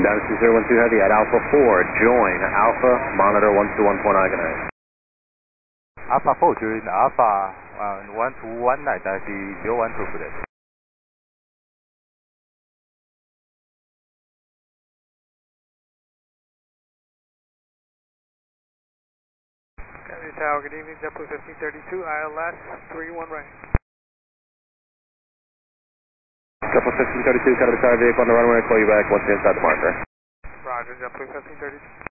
Dynasty 012 Heavy at Alpha 4, join Alpha, monitor 121.9, good night. Alpha 4, join Alpha 121, Dynasty 012, good night. Kennedy Tower, good evening, JetBlue 1532, ILS 31 right. JetBlue 1532, Kennedy Tower vehicle on the runway, call you back once you're inside the marker. Roger, JetBlue 1532.